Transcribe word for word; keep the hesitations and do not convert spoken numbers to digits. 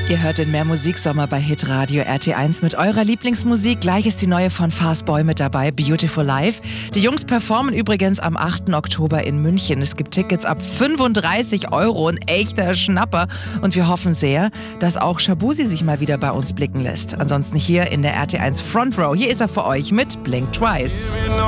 Ihr hört den Mehr Musiksommer bei Hitradio R T eins mit eurer Lieblingsmusik. Gleich ist die neue von Fast Boy mit dabei, Beautiful Life. Die Jungs performen übrigens am achten Oktober in München. Es gibt Tickets ab fünfunddreißig Euro, ein echter Schnapper. Und wir hoffen sehr, dass auch Shaboozey sich mal wieder bei uns blicken lässt. Ansonsten hier in der R T eins Front Row. Hier ist er für euch mit Blink Twice.